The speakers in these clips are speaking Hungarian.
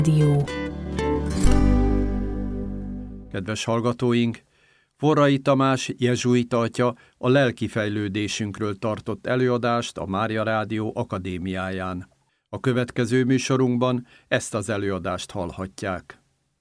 Dió. Kedves hallgatóink! Forrai Tamás jezsuita atya a lelki fejlődésünkről tartott előadást a Mária Rádió Akadémiáján. A következő műsorunkban ezt az előadást hallhatják.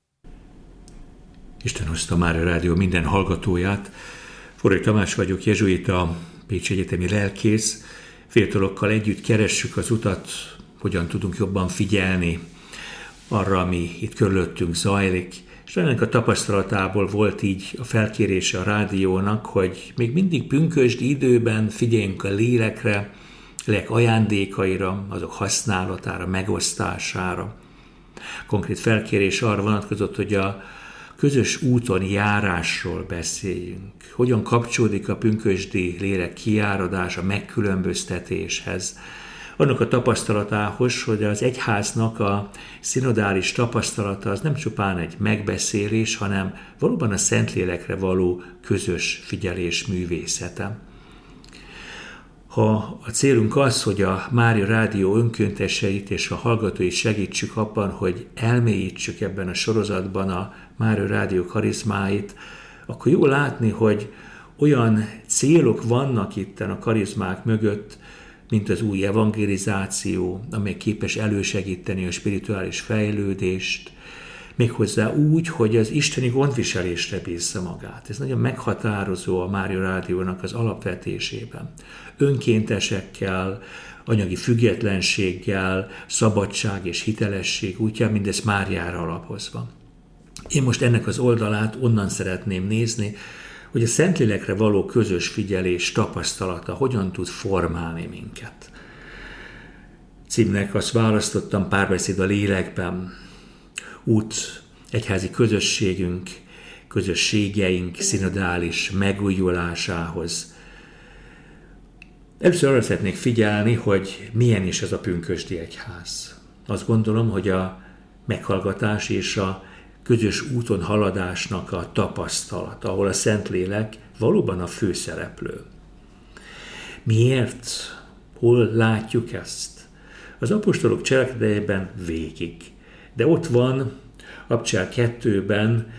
Isten hozta Mária Rádió minden hallgatóját. Forrai Tamás vagyok, jezsuita, Pécsi Egyetemi lelkész. Fiatalokkal együtt keressük az utat, hogyan tudunk jobban figyelni arra, ami itt körülöttünk zajlik. És ennek a tapasztalatából volt így a felkérése a rádiónak, hogy még mindig pünkösdi időben figyeljünk a lélekre, lélek ajándékaira, azok használatára, megosztására. Konkrét felkérés arra vonatkozott, hogy a közös úton járásról beszéljünk. Hogyan kapcsolódik a pünkösdi lélek kiáradás a megkülönböztetéshez, annak a tapasztalatához, hogy az egyháznak a szinodális tapasztalata az nem csupán egy megbeszélés, hanem valóban a Szentlélekre való közös figyelés művészete. Ha a célunk az, hogy a Mária Rádió önkénteseit és a hallgatóit segítsük abban, hogy elmélyítsük ebben a sorozatban a Mária Rádió karizmáit, akkor jó látni, hogy olyan célok vannak itten a karizmák mögött, mint az új evangelizáció, amely képes elősegíteni a spirituális fejlődést, méghozzá úgy, hogy az isteni gondviselésre bízza magát. Ez nagyon meghatározó a Mária Rádiónak az alapvetésében. Önkéntesekkel, anyagi függetlenséggel, szabadság és hitelesség útján, mindezt Máriára alapozva. Én most ennek az oldalát onnan szeretném nézni, hogy a Szentlélekre való közös figyelés tapasztalata hogyan tud formálni minket. Címnek azt választottam, Párbeszéd a lélekben, út egyházi közösségünk, közösségeink szinodális megújulásához. Először arra szeretnék figyelni, hogy milyen is ez a pünkösdi egyház. Azt gondolom, hogy a meghallgatás és a közös úton haladásnak a tapasztalata, ahol a Szentlélek valóban a főszereplő. Miért? Hol látjuk ezt? Az apostolok cselekedetében végig. De ott van Apostolok 2-ben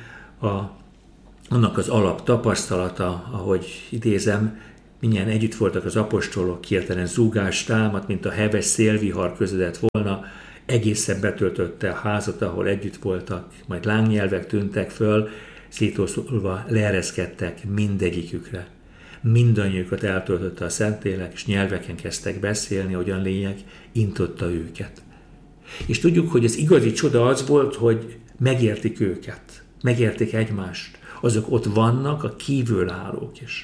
annak az alap tapasztalata, ahogy idézem, mindjárt együtt voltak az apostolok, hirtelen zúgás támadt, mint a heves szélvihar közödett volna, egészen betöltötte a házat, ahol együtt voltak, majd lángnyelvek tűntek föl, szétoszolva leereszkedtek mindegyikükre. Mindannyiukat eltöltötte a Szentlélek, és nyelveken kezdtek beszélni, ahogyan lényeg intotta őket. És tudjuk, hogy az igazi csoda az volt, hogy megértik őket, megértik egymást. Azok ott vannak, a kívülállók is.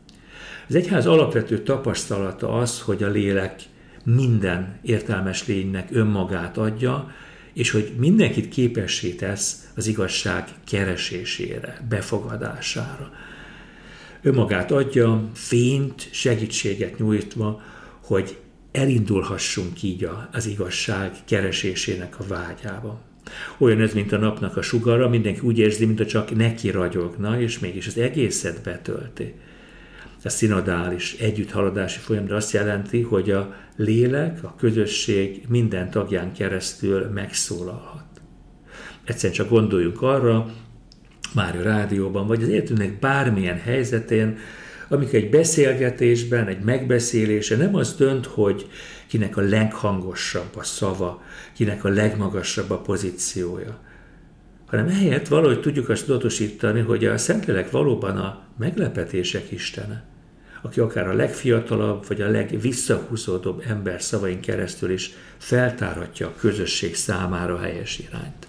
Az egyház alapvető tapasztalata az, hogy a lélek minden értelmes lénynek önmagát adja, és hogy mindenkit képessé tesz az igazság keresésére, befogadására. Önmagát adja, fényt, segítséget nyújtva, hogy elindulhassunk így az igazság keresésének a vágyába. Olyan ez, mint a napnak a sugara, mindenki úgy érzi, mintha csak neki ragyogna, és mégis az egészet betölti. A szinodális együtthaladási folyam azt jelenti, hogy a lélek, a közösség minden tagján keresztül megszólalhat. Egyszerűen csak gondoljunk arra, Mária Rádióban, vagy az életünknek bármilyen helyzetén, amikor egy beszélgetésben, egy megbeszélésen nem az dönt, hogy kinek a leghangosabb a szava, kinek a legmagasabb a pozíciója, hanem ehelyett valahogy tudjuk azt tudatosítani, hogy a Szentlélek valóban a meglepetések istene, aki akár a legfiatalabb, vagy a legvisszahúzódóbb ember szavain keresztül is feltárhatja a közösség számára a helyes irányt.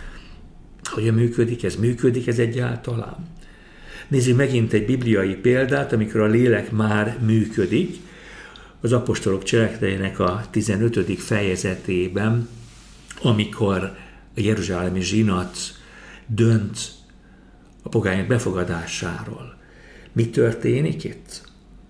Hogyan működik ez egyáltalán? Nézzük megint egy bibliai példát, amikor a lélek már működik. Az apostolok cselekedeteinek a 15. fejezetében, amikor a jeruzsálemi zsinat dönt a pogányok befogadásáról. Mi történik itt?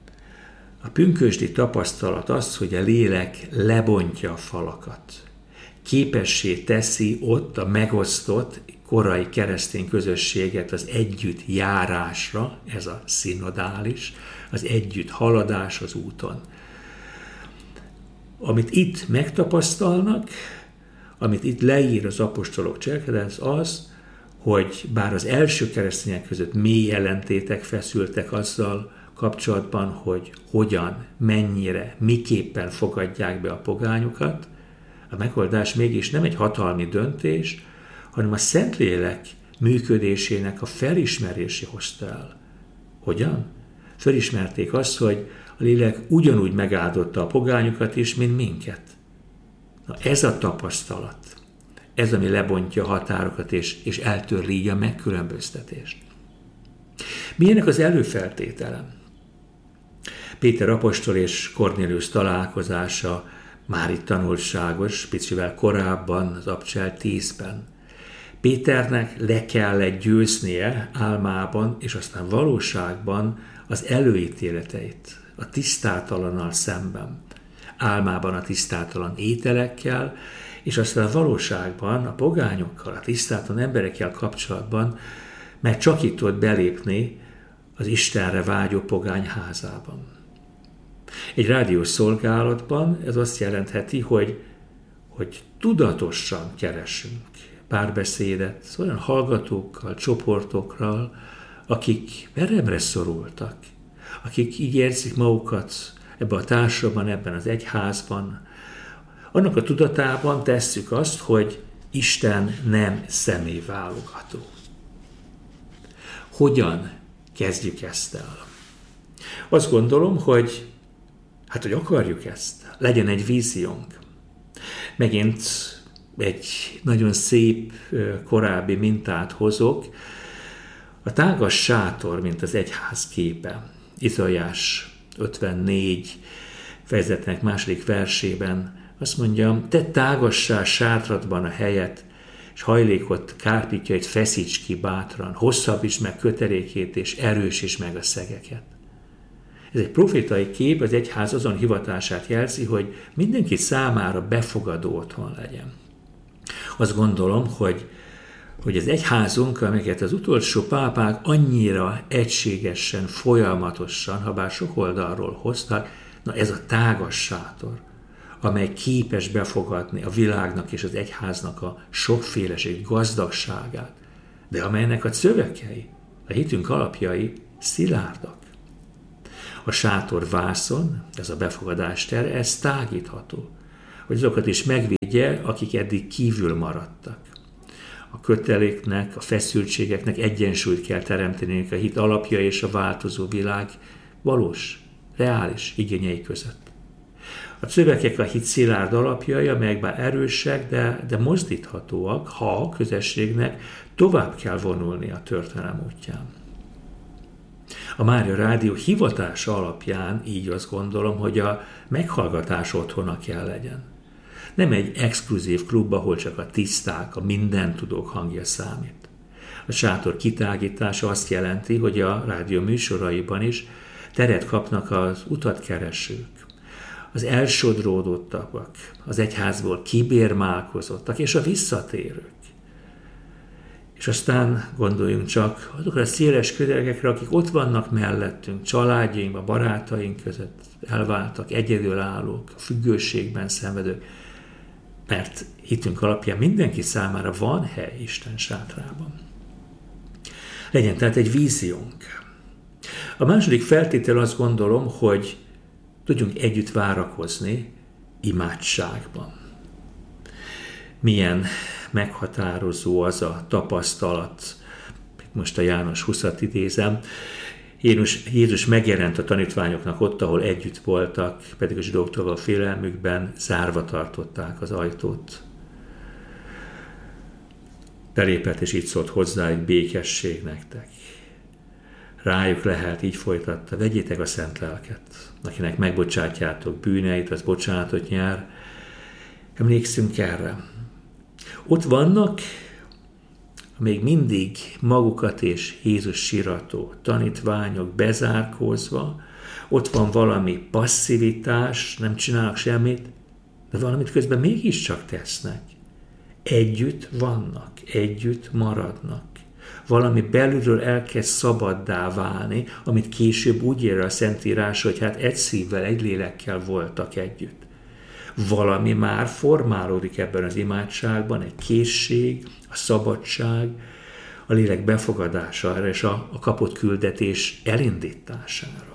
A pünkösdi tapasztalat az, hogy a lélek lebontja a falakat. Képessé teszi ott a megosztott korai keresztény közösséget az együtt járásra, ez a szinodális, az együtt haladás az úton. Amit itt megtapasztalnak, amit itt leír az apostolok cselekedet, az, hogy bár az első keresztények között mély ellentétek feszültek azzal kapcsolatban, hogy hogyan, mennyire, miképpen fogadják be a pogányokat, a megoldás mégis nem egy hatalmi döntés, hanem a Szentlélek működésének a felismerési hozta el. Hogyan? Felismerték azt, hogy a lélek ugyanúgy megáldotta a pogányokat is, mint minket. Na ez a tapasztalat, ez, ami lebontja a határokat, és eltörli így a megkülönböztetést. Milyenek az előfeltétele? Péter apostol és Kornéliusz találkozása már itt tanulságos, picivel korábban, az Apostolok 10-ben. Péternek le kellett győznie álmában, és aztán valóságban az előítéleteit, a tisztátalannal szemben. Álmában a tisztátalan ételekkel, és aztán a valóságban a pogányokkal, a tisztátalan emberekkel kapcsolatban, mert csak itt tud belépni az Istenre vágyó pogány házában. Egy rádiós szolgálatban ez azt jelentheti, hogy tudatosan keresünk párbeszédet olyan hallgatókkal, csoportokkal, akik veremre szorultak, akik így érzik magukat ebben a társadalomban, ebben az egyházban. Annak a tudatában tesszük azt, hogy Isten nem személyválogató. Hogyan kezdjük ezt el? Azt gondolom, hogy akarjuk ezt, legyen egy víziónk. Megint egy nagyon szép korábbi mintát hozok. A tágas sátor, mint az egyház képe. Izaiás 54 fejezetnek 2. versében azt mondja, te tágassá sátradban a helyet, és hajlékot kárpítjait feszíts ki bátran, hosszabbíts meg kötelékét, és erősíts meg a szegeket. Ez egy profétai kép, az egyház azon hivatását jelzi, hogy mindenki számára befogadó otthon legyen. Azt gondolom, hogy az egyházunk, amiket az utolsó pápák annyira egységesen, folyamatosan, ha bár sok oldalról hoztak, na ez a tágas sátor, amely képes befogadni a világnak és az egyháznak a sokféleség gazdagságát, de amelynek a szövegei, a hitünk alapjai szilárdak. A sátor vászon, ez a befogadás tere, ez tágítható, hogy azokat is megvédje, akik eddig kívül maradtak. A köteléknek, a feszültségeknek egyensúlyt kell teremteni a hit alapja és a változó világ valós, reális igényei között. A szövegek a hit szilárd alapjai, amelyek bár erősek, de mozdíthatóak, ha a közösségnek tovább kell vonulni a történelem útján. A Mária Rádió hivatása alapján így azt gondolom, hogy a meghallgatás otthona kell legyen. Nem egy exkluzív klub, ahol csak a tiszták, a mindentudók hangja számít. A sátor kitágítása azt jelenti, hogy a rádió műsoraiban is teret kapnak az utatkeresők, az elsodródottak, az egyházból kibérmálkozottak és a visszatérők. És aztán gondoljunk csak azokra a széles közelekre, akik ott vannak mellettünk, családjainkban, barátaink között elváltak, egyedülállók, a függőségben szenvedők, mert hitünk alapján mindenki számára van hely Isten sátrában. Legyen tehát egy víziónk. A második feltétel azt gondolom, hogy tudjunk együtt várakozni imádságban. Milyen meghatározó az a tapasztalat, most a János 20-at idézem, Jézus megjelent a tanítványoknak ott, ahol együtt voltak, pedig a zsidóktól a félelmükben zárva tartották az ajtót. Belépett és így szólt hozzájuk, békesség nektek. Rájuk lehelt, így folytatta, vegyétek a szent lelket, akinek megbocsátjátok bűneit, az bocsánatot nyer. Emlékszünk erre. Ott vannak még mindig magukat és Jézus sirató tanítványok bezárkózva, ott van valami passzivitás, nem csinálnak semmit, de valamit közben mégiscsak tesznek. Együtt vannak, együtt maradnak. Valami belülről elkezd szabaddá válni, amit később úgy ér a Szentírás, hogy hát egy szívvel, egy lélekkel voltak együtt. valami már formálódik ebben az imádságban, egy készség, a szabadság, a lélek befogadására és a kapott küldetés elindítására.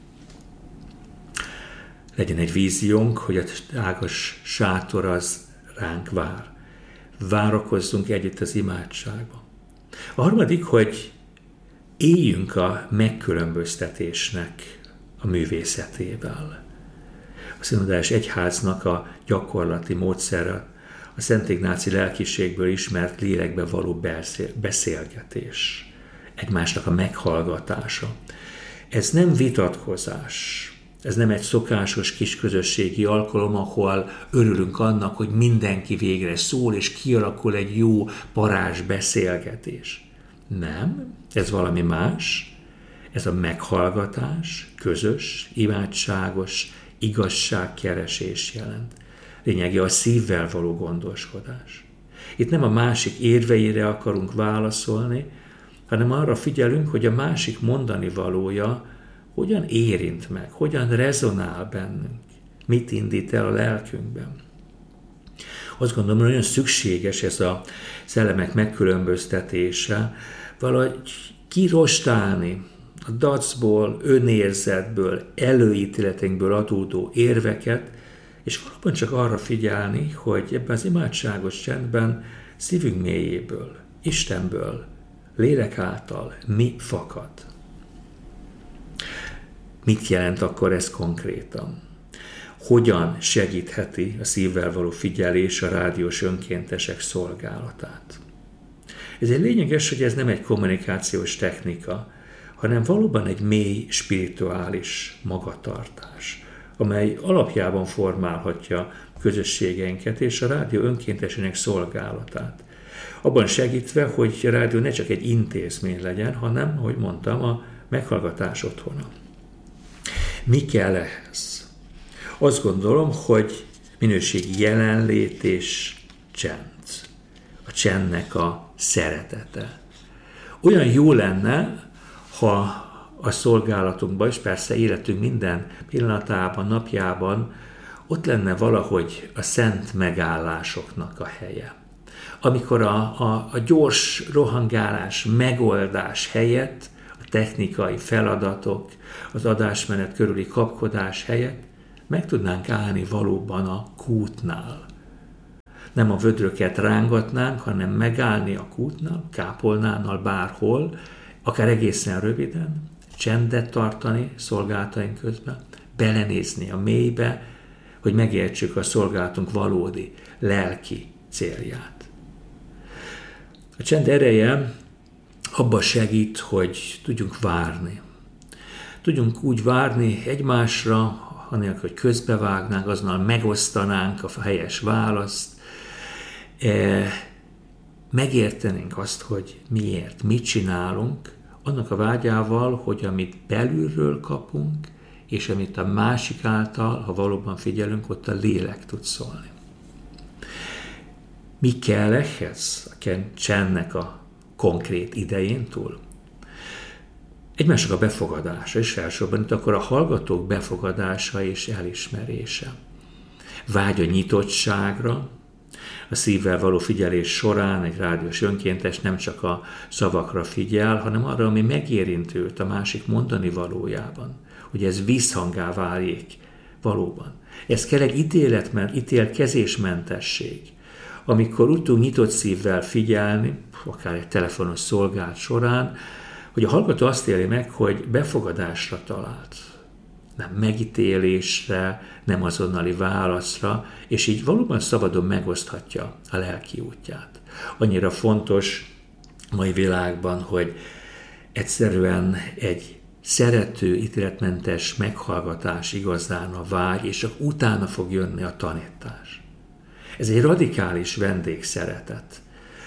Legyen egy víziónk, hogy a tágas sátor az ránk vár. Várakozzunk együtt az imádságban. A harmadik, hogy éljünk a megkülönböztetésnek a művészetével. A szinodás egyháznak a gyakorlati módszere a Szent Ignáci lelkiségből ismert lélekbe való beszélgetés, egymásnak a meghallgatása. Ez nem vitatkozás, ez nem egy szokásos kisközösségi alkalom, ahol örülünk annak, hogy mindenki végre szól, és kialakul egy jó parázs beszélgetés. Nem, ez valami más, ez a meghallgatás, közös, imádságos, igazságkeresés jelent. Lényege a szívvel való gondoskodás. Itt nem a másik érveire akarunk válaszolni, hanem arra figyelünk, hogy a másik mondani valója hogyan érint meg, hogyan rezonál bennünk, mit indít el a lelkünkben. Azt gondolom, hogy nagyon szükséges ez a szellemek megkülönböztetése, valahogy kirostálni a dacból, önérzetből, előítéletünkből adódó érveket, és valóban csak arra figyelni, hogy ebben az imádságos csendben szívünk mélyéből, Istenből, lélek által mi fakad. Mit jelent akkor ez konkrétan? Hogyan segítheti a szívvel való figyelés a rádiós önkéntesek szolgálatát? Ez egy lényeges, hogy ez nem egy kommunikációs technika, hanem valóban egy mély spirituális magatartás, amely alapjában formálhatja közösségeinket és a rádió önkéntesének szolgálatát. Abban segítve, hogy a rádió ne csak egy intézmény legyen, hanem, ahogy mondtam, a meghallgatás otthona. Mi kell ehhez? Azt gondolom, hogy minőségi jelenlét és csend. A csendnek a szeretete. Olyan jó lenne, ha a szolgálatunkban, és persze életünk minden pillanatában, napjában ott lenne valahogy a szent megállásoknak a helye. Amikor a gyors rohangálás, megoldás helyett, a technikai feladatok, az adásmenet körüli kapkodás helyett meg tudnánk állni valóban a kútnál. Nem a vödröket rángatnánk, hanem megállni a kútnál, kápolnánál, bárhol, akár egészen röviden, csendet tartani szolgálataink közben, belenézni a mélybe, hogy megértsük a szolgálatunk valódi lelki célját. A csend ereje abba segít, hogy tudjunk várni. Tudjunk úgy várni egymásra, anélkül, hogy közbevágnánk, azonnal megosztanánk a helyes választ, megértenénk azt, hogy miért, mit csinálunk, annak a vágyával, hogy amit belülről kapunk, és amit a másik által, ha valóban figyelünk, ott a lélek tud szólni. Mi kell ehhez a csendnek a konkrét idején túl? Egymásnak a befogadása, és elsősorban itt akkor a hallgatók befogadása és elismerése. Vágy a nyitottságra, a szívvel való figyelés során egy rádiós önkéntes nem csak a szavakra figyel, hanem arra, ami megérint őt a másik mondani valójában, hogy ez visszhangá váljék valóban. Ez kell egy ítélkezésmentesség. Amikor úgy tudunk nyitott szívvel figyelni, akár egy telefonos szolgálat során, hogy a hallgató azt éli meg, hogy befogadásra talált, nem megítélésre, nem azonnali válaszra, és így valóban szabadon megoszthatja a lelki útját. Annyira fontos mai világban, hogy egyszerűen egy szerető, ítéletmentes meghallgatás igazán a vágy, és csak utána fog jönni a tanítás. Ez egy radikális vendégszeretet.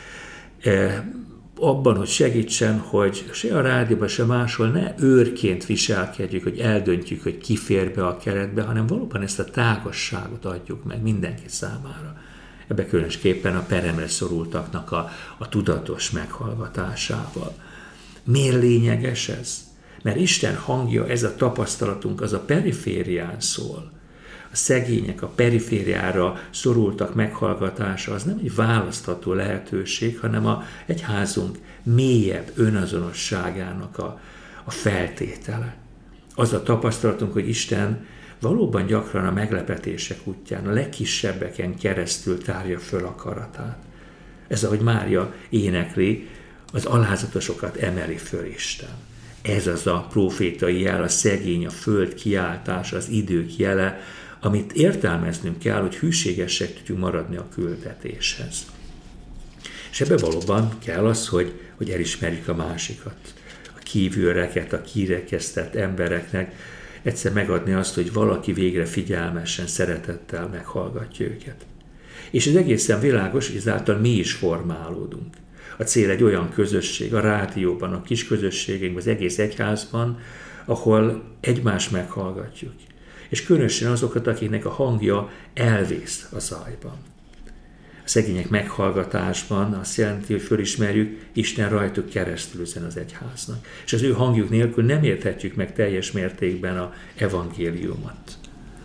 Abban, hogy segítsen, hogy se a rádióban, se máshol ne őrként viselkedjük, hogy eldöntjük, hogy ki fér be a keretbe, hanem valóban ezt a tágasságot adjuk meg mindenki számára. Ebbe különösképpen a peremre szorultaknak a tudatos meghallgatásával. Miért lényeges ez? Mert Isten hangja, ez a tapasztalatunk, az a periférián szól. a szegények, a perifériára szorultak meghallgatása az nem egy választható lehetőség, hanem a egyházunk mélyebb önazonosságának a feltétele. Az a tapasztalatunk, hogy Isten valóban gyakran a meglepetések útján, a legkisebbeken keresztül tárja föl akaratát. Ez, ahogy Mária énekli, az alázatosokat emeli föl Isten. Ez az a prófétai jel, a szegény, a föld kiáltása, az idők jele, amit értelmeznünk kell, hogy hűségesek tudjunk maradni a küldetéshez. És ebbe valóban kell az, hogy elismerjük a másikat. A kívülreket, a kirekesztett embereknek egyszer megadni azt, hogy valaki végre figyelmesen, szeretettel meghallgatja őket. És ez egészen világos, hogy ezáltal mi is formálódunk. A cél egy olyan közösség, a rádióban, a kis közösségünkben, az egész egyházban, ahol egymást meghallgatjuk. És különösen azokat, akiknek a hangja elvész a zajban. A szegények meghallgatásban azt jelenti, hogy fölismerjük, Isten rajtuk keresztül üzen az egyháznak. És az ő hangjuk nélkül nem érthetjük meg teljes mértékben az evangéliumot.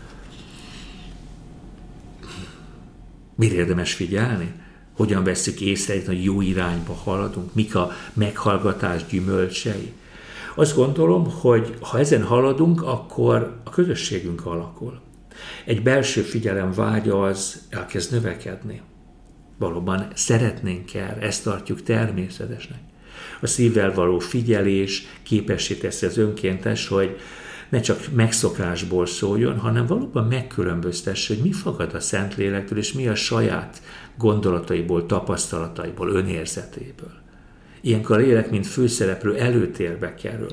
Mire érdemes figyelni? Hogyan vesszük észre, hogy jó irányba haladunk? Mik a meghallgatás gyümölcsei? Azt gondolom, hogy ha ezen haladunk, akkor a közösségünk alakul. Egy belső figyelem vágya az elkezd növekedni. Valóban szeretnénk el, ezt tartjuk természetesnek. A szívvel való figyelés képessé teszi az önkéntes, hogy ne csak megszokásból szóljon, hanem valóban megkülönböztesse, hogy mi fakad a Szentlélektől, és mi a saját gondolataiból, tapasztalataiból, önérzetéből. Ilyenkor a lélek, mint főszereplő előtérbe kerül.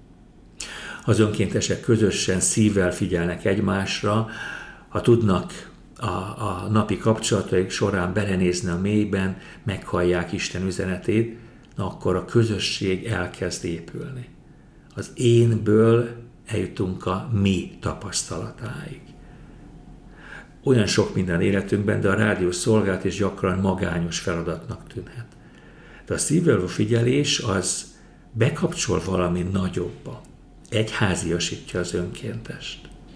Az önkéntesek közösen szívvel figyelnek egymásra, ha tudnak a napi kapcsolataik során belenézni a mélyben, meghallják Isten üzenetét, akkor a közösség elkezd épülni. Az énből eljutunk a mi tapasztalatáig. Olyan sok minden életünkben, de a rádió szolgálat is gyakran magányos feladatnak tűnhet. De a szívvel való figyelés az bekapcsol valami nagyobba, egyháziasítja az önkéntest.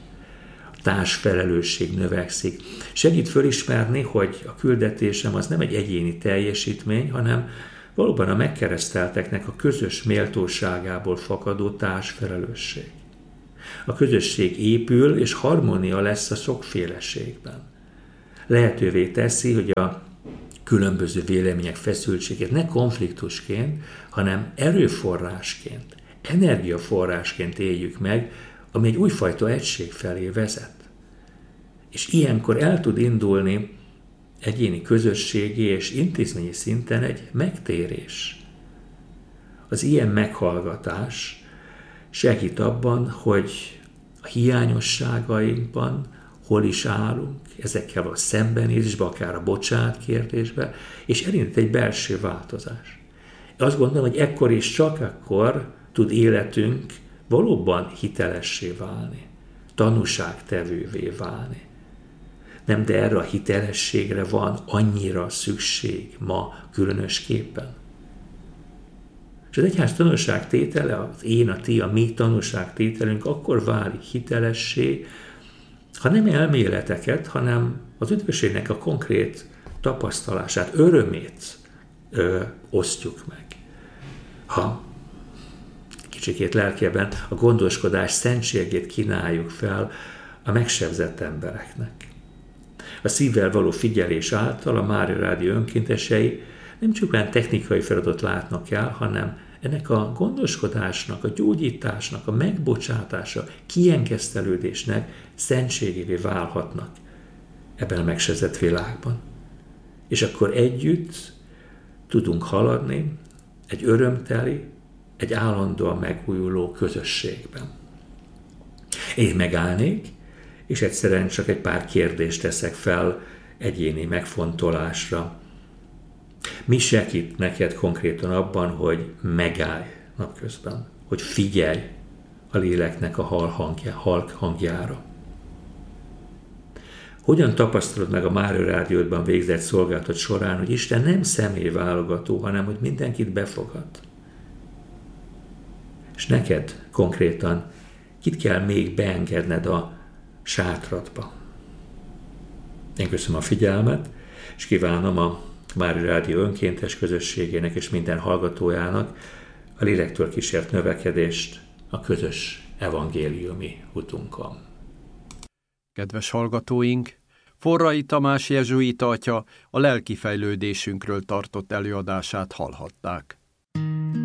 A társfelelősség növekszik. Segít fölismerni, hogy a küldetésem az nem egy egyéni teljesítmény, hanem valóban a megkeresztelteknek a közös méltóságából fakadó társfelelősség. A közösség épül, és harmónia lesz a sokféleségben. Lehetővé teszi, hogy a különböző vélemények feszültségét ne konfliktusként, hanem erőforrásként, energiaforrásként éljük meg, ami egy újfajta egység felé vezet. És ilyenkor el tud indulni egyéni közösségi és intézményi szinten egy megtérés. Az ilyen meghallgatás segít abban, hogy a hiányosságainkban hol is állunk, ezekkel a szembenézésbe, akár a bocsánat kérdésbe, és elindít egy belső változás. Azt gondolom, hogy ekkor és csak akkor tud életünk valóban hitelessé válni, tanúságtevővé válni. Nem, de erre a hitelességre van annyira szükség ma különösképpen. És az egyház tanúságtétele, az én, a ti, a mi tanúságtételünk akkor válik hitelessé, ha nem elméleteket, hanem az üdvösségnek a konkrét tapasztalását, örömét osztjuk meg. Ha kicsikét lelkében a gondoskodás szentségét kínáljuk fel a megsebzett embereknek. A szívvel való figyelés által a Mária Rádió önkéntesei nem csupán technikai feladatot látnak el, hanem ennek a gondoskodásnak, a gyógyításnak, a megbocsátása, kiengesztelődésnek szentségévé válhatnak ebben a megsebzett világban. És akkor együtt tudunk haladni egy örömteli, egy állandóan megújuló közösségben. Én megállnék, és egyszerűen csak egy pár kérdést teszek fel egyéni megfontolásra. Mi segít neked konkrétan abban, hogy megállj napközben, hogy figyelj a léleknek a halk hangjára? Hogyan tapasztalod meg a Mária Rádióban végzett szolgálatot során, hogy Isten nem személyválogató, hanem hogy mindenkit befogad? És neked konkrétan kit kell még beengedned a sátradba? Én köszönöm a figyelmet, és kívánom a Mária Rádió önkéntes közösségének és minden hallgatójának a lélektől kísért növekedést a közös evangéliumi utunkon. Kedves hallgatóink, Forrai Tamás jezsuita atya a lelki fejlődésünkről tartott előadását hallhatták.